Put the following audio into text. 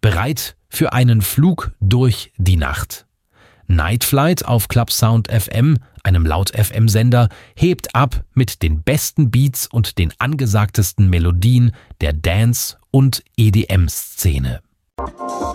Bereit für einen Flug durch die Nacht. Night Flight auf Clubsound FM, einem Laut-FM-Sender, hebt ab mit den besten Beats und den angesagtesten Melodien der Dance- und EDM-Szene.